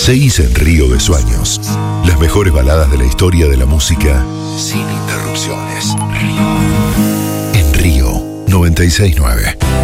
Seguís en Río de Sueños. Las mejores baladas de la historia de la música sin interrupciones. En Río 96.9.